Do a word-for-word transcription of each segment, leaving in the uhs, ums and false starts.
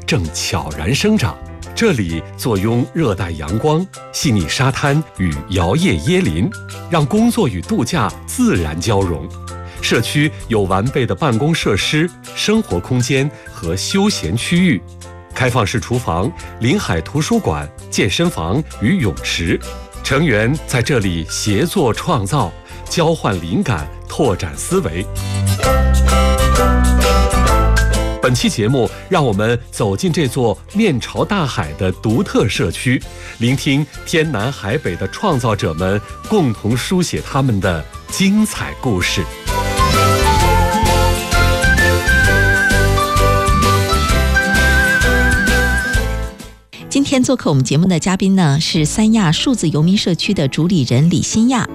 正悄然生长。这里坐拥热带阳光、细腻沙滩与摇曳椰林，让工作与度假自然交融。社区有完备的办公设施、生活空间和休闲区域，开放式厨房、临海图书馆、健身房与泳池，成员在这里协作创造，交换灵感，拓展思维。本期节目，让我们走进这座面朝大海的独特社区，聆听天南海北的创造者们共同书写他们的精彩故事。 今天做客我们节目的嘉宾呢，是三亚数字游民社区的主理人李新亚。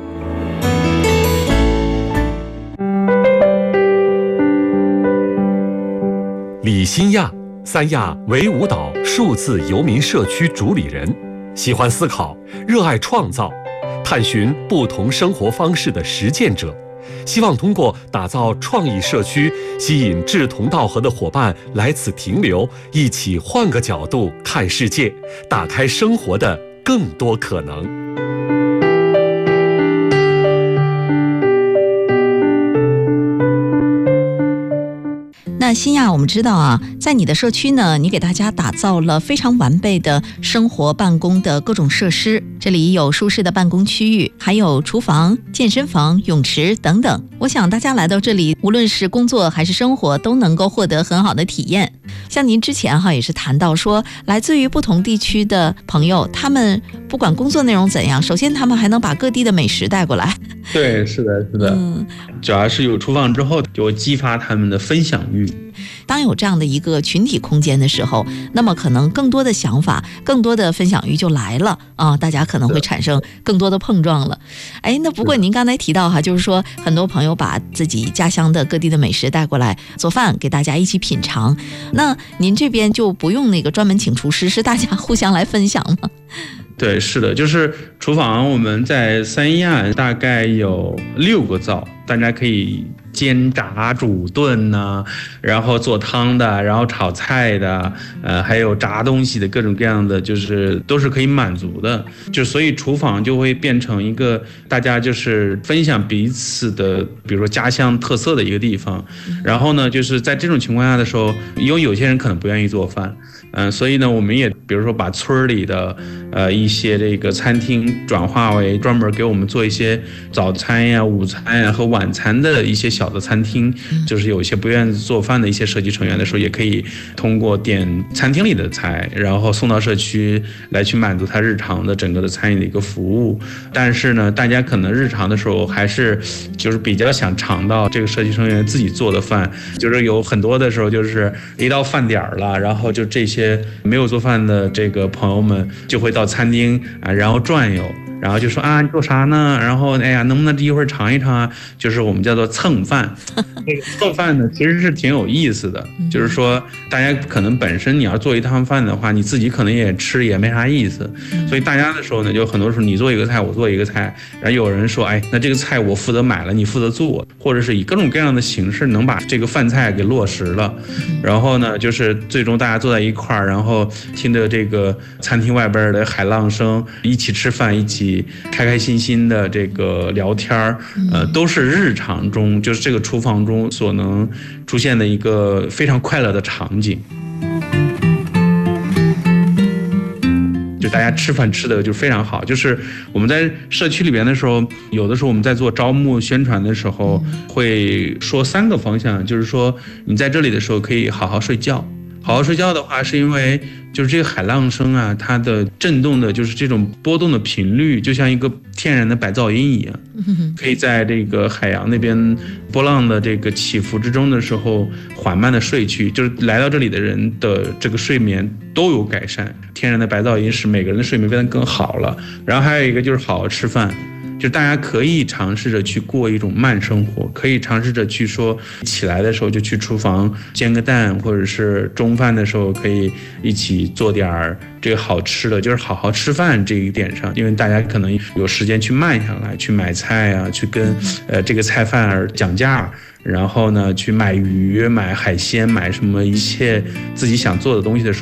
李新亚，三亚维吾岛数字游民社区主理人，喜欢思考，热爱创造，探寻不同生活方式的实践者，希望通过打造创意社区，吸引志同道合的伙伴来此停留，一起换个角度看世界，打开生活的更多可能。 那新亚，我们知道啊，在你的社区呢，你给大家打造了非常完备的生活办公的各种设施，这里有舒适的办公区域，还有厨房、健身房、泳池等等。我想大家来到这里，无论是工作还是生活，都能够获得很好的体验。像您之前哈也是谈到说，来自于不同地区的朋友，他们不管工作内容怎样，首先他们还能把各地的美食带过来。 对，是的，是的，嗯，主要是有厨房之后，就会激发他们的分享欲。 当有这样的一个群体空间的时候，那么可能更多的想法、更多的分享欲就来了啊，大家可能会产生更多的碰撞了。哎，那不过您刚才提到哈，就是说很多朋友把自己家乡的各地的美食带过来做饭，给大家一起品尝。那您这边就不用那个专门请厨师，是大家互相来分享吗？ 对，是的，就是厨房我们在三亚大概有六个灶，大家可以煎炸煮炖呐、啊，然后做汤的，然后炒菜的，呃，还有炸东西的各种各样的，就是都是可以满足的。就所以厨房就会变成一个大家就是分享彼此的，比如说家乡特色的一个地方。然后呢，就是在这种情况下的时候，因为有些人可能不愿意做饭，嗯、呃，所以呢，我们也比如说把村里的呃一些这个餐厅转化为专门给我们做一些早餐呀、午餐呀和晚餐的一些小的餐厅，就是有一些不愿意做饭的一些社区成员的时候，也可以通过点餐厅里的菜，然后送到社区来去满足他日常的整个的餐饮的一个服务。但是呢，大家可能日常的时候还是就是比较想尝到这个社区成员自己做的饭，就是有很多的时候就是一到饭点了，然后就这些没有做饭的这个朋友们就会到餐厅啊，然后转悠。然后就说啊，你做啥呢？然后哎呀，能不能一会儿尝一尝啊？就是我们叫做蹭饭。这个蹭饭呢，其实是挺有意思的。就是说，大家可能本身你要做一趟饭的话，你自己可能也吃也没啥意思。所以大家的时候呢，就很多时候你做一个菜，我做一个菜，然后有人说，哎，那这个菜我负责买了，你负责做，或者是以各种各样的形式能把这个饭菜给落实了。然后呢，就是最终大家坐在一块儿，然后听着这个餐厅外边的海浪声，一起吃饭，一起开开心心的这个聊天，呃，都是日常中就是这个厨房中所能出现的一个非常快乐的场景。就大家吃饭吃的就非常好，就是我们在社区里边的时候，有的时候我们在做招募宣传的时候会说三个方向，就是说你在这里的时候可以好好睡觉。好好睡觉的话，是因为就是这个海浪声啊，它的震动的就是这种波动的频率，就像一个天然的白噪音一样，可以在这个海洋那边波浪的这个起伏之中的时候缓慢的睡去，就是来到这里的人的这个睡眠都有改善。天然的白噪音使每个人的睡眠变得更好了。然后还有一个就是好好吃饭。就大家可以尝试着去过一种慢生活，可以尝试着去说起来的时候就去厨房煎个蛋，或者是中饭的时候可以一起做点这个好吃的，就是好好吃饭这一点上，因为大家可能有时间去慢下来，去买菜啊，去跟呃这个菜贩儿讲价，然后呢去买鱼、买海鲜、买什么一切自己想做的东西的时